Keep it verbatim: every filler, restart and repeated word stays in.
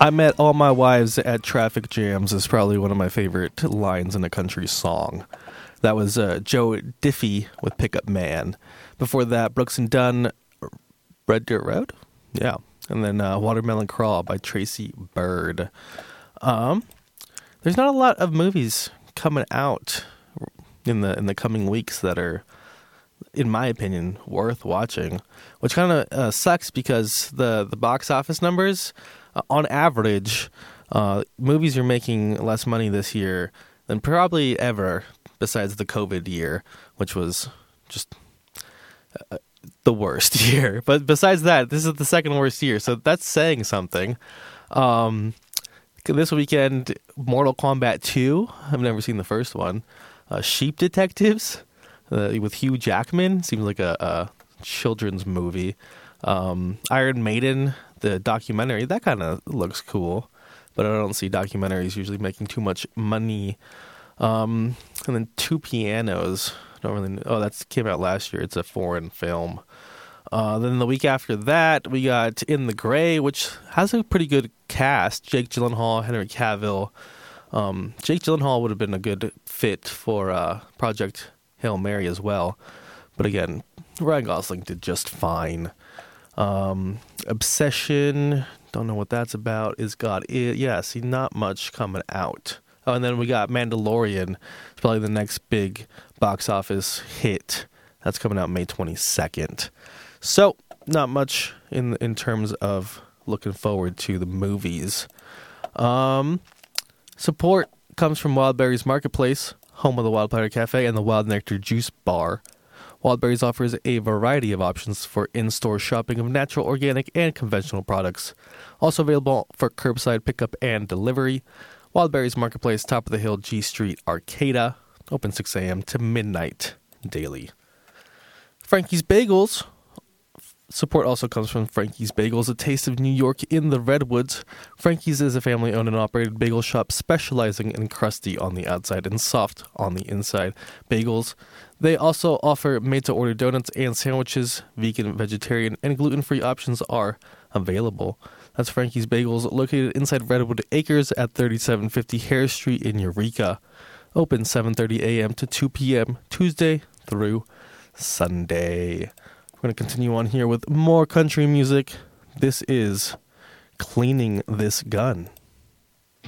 I met all my wives at traffic jams is probably one of my favorite lines in a country song. That was uh, Joe Diffie with Pickup Man. Before that, Brooks and Dunn, Red Dirt Road? Yeah. And then uh, Watermelon Crawl by Tracy Bird. Um, there's not a lot of movies coming out in the in the coming weeks that are, in my opinion, worth watching, which kind of uh, sucks because the, the box office numbers, uh, on average, uh, movies are making less money this year than probably ever besides the COVID year, which was just uh, the worst year. But besides that, this is the second worst year, so that's saying something. Um, this weekend, Mortal Kombat two. I've never seen the first one. Uh, Sheep Detectives uh, with Hugh Jackman. Seems like a, a children's movie. Um, Iron Maiden, the documentary. That kind of looks cool, but I don't see documentaries usually making too much money. Um, and then Two Pianos. Don't really know. Oh, that came out last year. It's a foreign film. Uh, then the week after that, we got In the Gray, which has a pretty good cast. Jake Gyllenhaal, Henry Cavill. Um, Jake Gyllenhaal would have been a good fit for uh, Project Hail Mary as well. But again, Ryan Gosling did just fine. Um, Obsession, don't know what that's about. Is God It? Yeah, see, not much coming out. Oh, and then we got Mandalorian. It's probably the next big box office hit. That's coming out May twenty-second. So, not much in in terms of looking forward to the movies. Um, support comes from Wildberries Marketplace, home of the Wildflower Cafe and the Wild Nectar Juice Bar. Wildberries offers a variety of options for in-store shopping of natural, organic, and conventional products. Also available for curbside pickup and delivery. Wildberries Marketplace, top of the hill, G Street, Arcata. Open six a.m. to midnight daily. Frankie's Bagels. Support also comes from Frankie's Bagels, a taste of New York in the Redwoods. Frankie's is a family-owned and operated bagel shop specializing in crusty on the outside and soft on the inside bagels. They also offer made-to-order donuts and sandwiches. Vegan, vegetarian, and gluten-free options are available. That's Frankie's Bagels, located inside Redwood Acres at thirty-seven fifty Harris Street in Eureka. Open seven thirty a.m. to two p.m. Tuesday through Sunday. We're going to continue on here with more country music. This is Cleaning This Gun.